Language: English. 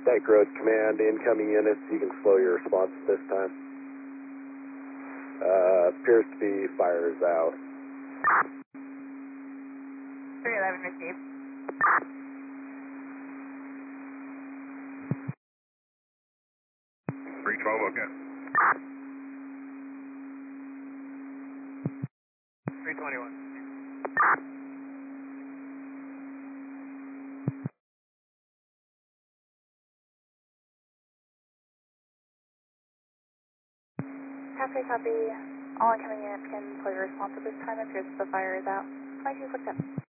Dyke Road Command, incoming units, you can slow your response at this time. Appears to be fires out. 311 received. Okay. 321. Copy. All incoming units can slow your response at this time. Appears the fire is out. 22 looked up.